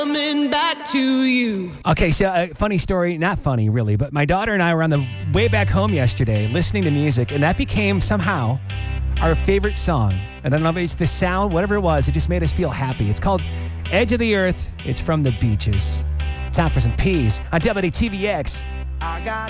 Coming back to you. Okay, so funny story, not funny really, but my daughter and I were on the way back home yesterday listening to music, and that became somehow our favorite song. And I don't know if it's the sound, whatever it was, it just made us feel happy. It's called Edge of the Earth. It's from the Beaches. Time for some peas on WTVX. I got